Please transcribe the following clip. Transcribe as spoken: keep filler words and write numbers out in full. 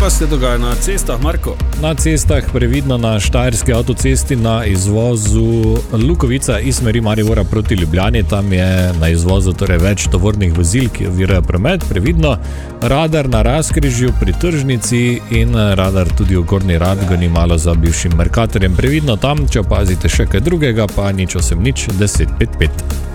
pa se dogaja na cestah, Marko? Na cestah previdno na štajerski avtocesti na izvozu Lukovica iz smeri Maribora proti Ljubljani. Tam je na izvozu torej več tovornih vozil, ki ovirajo promet. Previdno radar na razkrižju pri tržnici in radar tudi v Gornji Radgoni malo za bivšim Mercatorjem. Previdno tam, če opazite še kaj drugega, pa nič osem nič deset pet pet.